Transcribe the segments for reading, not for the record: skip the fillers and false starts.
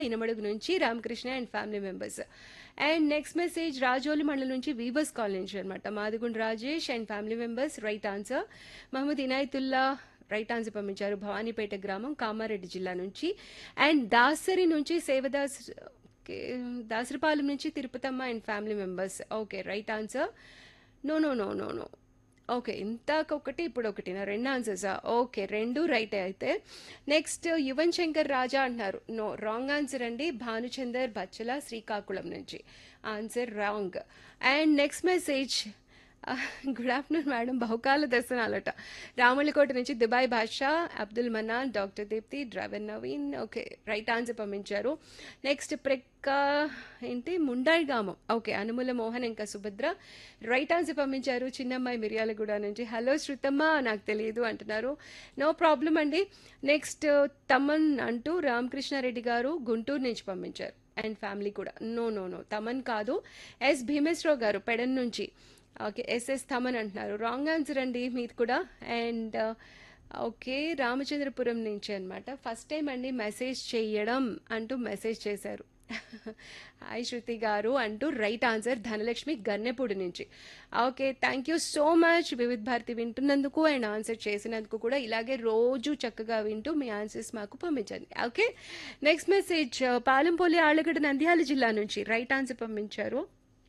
ఇనమడుగు నుంచి Ramakrishna and family members. And next message Rajoli మండలం నుంచి వీవర్స్ కాలనీ నుంచి అనమాట. మాదిగుండ్ Rajesh and family members right answer. Mohammed Inayatullah right answer పంపించారు. భవానీపేట గ్రామం కామారెడ్డి జిల్లా నుంచి. అండ్ దాసరి నుంచి సేవదాస్, ఓకే, దాసరిపాలెం నుంచి Tirupatamma and family members. Okay, right answer. No no no no no okay, ఇంతకొకటి ఇప్పుడు ఒకటినా, రెండు ఆన్సర్సా? ఓకే, రెండు రైట్. అయితే నెక్స్ట్ యువన్ శంకర్ రాజా అంటున్నారు. నో, రాంగ్ ఆన్సర్ అండి. భానుచందర్ బచ్చల శ్రీకాకుళం నుంచి answer wrong. And next message, good afternoon madam, బహుకాల దర్శనాలట. Ramallakota నుంచి దుబాయ్ భాషా, Abdul మనాన్, doctor Deepti, driver Naveen. Okay, right answer పంపించారు. నెక్స్ట్ ఏంటి ముండాయి గ్రామం. ఓకే, అనుముల మోహన్ ఇంకా సుభద్ర రైట్ ఆన్సర్ పంపించారు. చిన్నమ్మాయి మిర్యాలగూడ నుంచి హలో శృతమ్మ నాకు తెలియదు అంటున్నారు. నో ప్రాబ్లం అండి. నెక్స్ట్ తమన్ అంటూ రామకృష్ణారెడ్డి గారు గుంటూరు నుంచి పంపించారు అండ్ ఫ్యామిలీ కూడా. నో నో నో, తమన్ కాదు. ఎస్ భీమేశ్వరరావు గారు పెడన్ నుంచి. ఓకే, ఎస్ఎస్ తమన్ అంటున్నారు. రాంగ్ ఆన్సర్ అండి మీది కూడా. అండ్ ఓకే, రామచంద్రపురం నుంచి అనమాట. ఫస్ట్ టైం అండి మెసేజ్ చేయడం అంటూ మెసేజ్ చేశారు. హాయ్ శృతి గారు అంటూ రైట్ ఆన్సర్ ధనలక్ష్మి గన్నెపూడి నుంచి. Okay, thank you so much Vividh Bharati వింటున్నందుకు and answer చేసినందుకు కూడా. ఇలాగే రోజు చక్కగా వింటూ మీ ఆన్సర్స్ మాకు పంపించండి. Okay, next message పాలంపోలి Allagadda Nandyal జిల్లా నుంచి రైట్ ఆన్సర్ పంపించారు.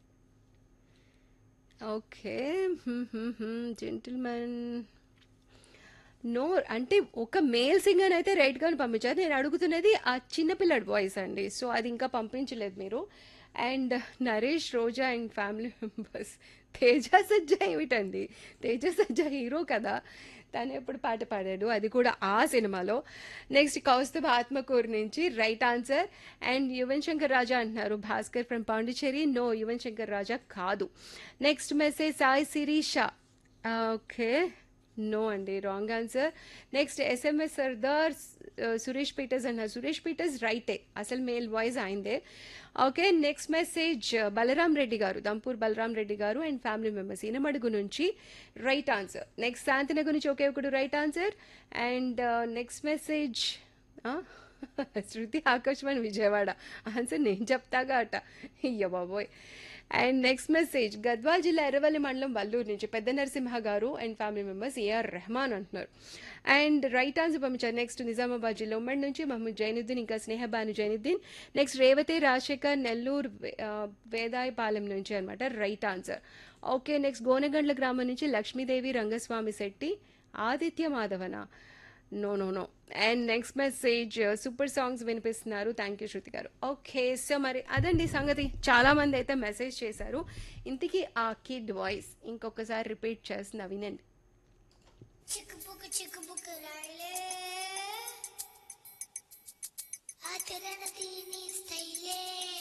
ఓకే, జెంటిల్మెన్ నో అంటే ఒక మేల్ సింగర్ అయితే రైట్గానే పంపించారు. నేను అడుగుతున్నది ఆ చిన్నపిల్లడి వాయిస్ అండి, సో అది ఇంకా పంపించలేదు మీరు. And Naresh Roja and family members. Teja సజ్జా ఏమిటండి? తేజ సజ్జా హీరో కదా, తను ఎప్పుడు పాట పాడాడు, అది కూడా ఆ సినిమాలో. నెక్స్ట్ కౌస్తుభ ఆత్మకూరు నుంచి right answer. And Yuvan Shankar Raja అంటున్నారు. భాస్కర్ ఫ్రమ్ పాండిచేరి. నో, యువన్ శంకర్ రాజా కాదు. Next message Sai Sirisha. Okay, no అండి, wrong answer. Next SMS Sardar Suresh Peter's అన్నారు. సురేష్ పీటర్స్ రైటే, అసలు మేల్ వాయిస్ అయిందే. Okay, next message Balaram Reddy గారు, దంపూర్ బలరాం రెడ్డి గారు అండ్ ఫ్యామిలీ మెంబర్స్ ఇనమడుగు నుంచి రైట్ ఆన్సర్. నెక్స్ట్ శాంతినగర్ నుంచి ఒకే ఒకటి right answer. And next message Shruti Akashvani Vijayawada. Answer నేను చెప్తాగా అట, అయ్య బాబోయ్. అండ్ నెక్స్ట్ మెసేజ్ గద్వాల్ జిల్లా ఎర్రవల్లి మండలం వల్లూరు నుంచి పెద్ద నరసింహ గారు and family members AR Rahman అంటున్నారు. అండ్ రైట్ ఆన్సర్ పంపించారు. నెక్స్ట్ నిజామాబాద్ జిల్లా ఉమ్మడి నుంచి మహమ్మద్ జైనుద్దీన్ ఇంకా స్నేహబాను జైనుద్దీన్. నెక్స్ట్ రేవతి రాజశేఖర్ నెల్లూరు వేదాయపాలెం నుంచి అనమాట right answer. Okay, next Gonegandla గ్రామం నుంచి Lakshmidevi Rangaswamy Shetty Aditya మాధవన. No no no. And next message super songs వినిపిస్తున్నారు. థ్యాంక్ యూ శృతి గారు. ఓకే, సో మరి అదండి సంగతి. చాలా మంది అయితే మెసేజ్ చేశారు. ఇంతకీ ఆ కిడ్ వాయిస్ ఇంకొకసారి రిపీట్ చేస్తున్నా, వినండి. చిక్కుబుక్కు రాళ్ళే ఆ తెరణ తీని స్టైలే.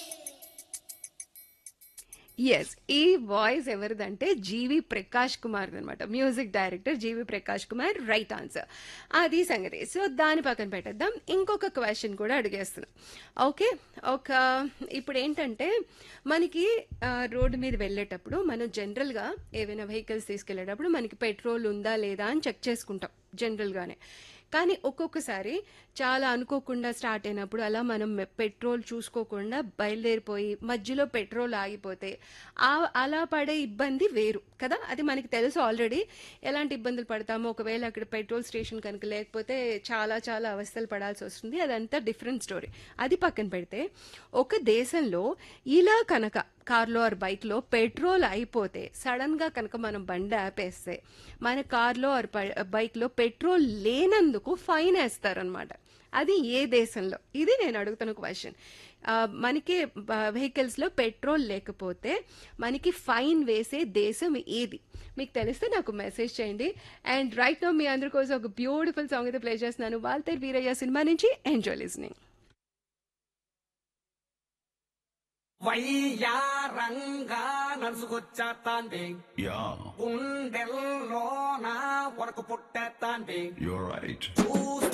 ఎస్, ఈ వాయిస్ ఎవరిదంటే జీవి ప్రకాష్ కుమార్ అనమాట. మ్యూజిక్ డైరెక్టర్ జీవి ప్రకాష్ కుమార్ రైట్ ఆన్సర్. అది సంగతి. సో దాని పక్కన పెట్టేద్దాం. ఇంకొక క్వశ్చన్ కూడా అడిగేస్తున్నాం. ఓకే, ఇప్పుడు ఏంటంటే మనకి రోడ్డు మీద వెళ్ళేటప్పుడు మనం జనరల్గా ఏవైనా వెహికల్స్ తీసుకెళ్ళేటప్పుడు మనకి పెట్రోల్ ఉందా లేదా అని చెక్ చేసుకుంటాం జనరల్గానే. కానీ ఒక్కొక్కసారి చాలా అనుకోకుండా స్టార్ట్ అయినప్పుడు అలా మనం పెట్రోల్ చూసుకోకుండా బయలుదేరిపోయి మధ్యలో పెట్రోల్ ఆగిపోతే అలా పడే ఇబ్బంది వేరు కదా. అది మనకి తెలుసు ఆల్రెడీ ఎలాంటి ఇబ్బందులు పడతామో. ఒకవేళ అక్కడ పెట్రోల్ స్టేషన్ కనుక లేకపోతే చాలా చాలా అవస్థలు పడాల్సి వస్తుంది. అదంతా డిఫరెంట్ స్టోరీ. అది పక్కన పెడితే ఒక దేశంలో ఇలా కనుక కార్లో ఆర్ బైక్లో పెట్రోల్ అయిపోతే సడన్గా కనుక మనం బండి ఆపేస్తే మన కార్లో ఆర్ బైక్లో పెట్రోల్ లేనందుకు ఫైన్ వేస్తారనమాట. అది ఏ దేశంలో? ఇది నేను అడుగుతున్న క్వశ్చన్. మనకి వెహికల్స్లో పెట్రోల్ లేకపోతే మనకి ఫైన్ వేసే దేశం ఏది? మీకు తెలిస్తే నాకు మెసేజ్ చేయండి. అండ్ రైట్ నౌ మీ అందరి కోసం ఒక బ్యూటిఫుల్ సాంగ్ అయితే ప్లే చేస్తున్నాను. వాల్తేర్ వీరయ్య సినిమా నుంచి. Enjoy listening. వయ్యారంగా నడుచుకొచ్చేస్తాంది, గుండెల్లో నా వరకు పుట్టేస్తాంది. You're right.